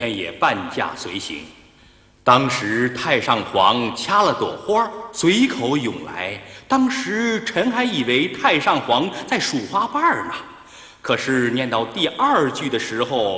也伴驾随行。当时太上皇掐了朵花，随口涌来。当时臣还以为太上皇在数花瓣呢，可是念到第2句的时候。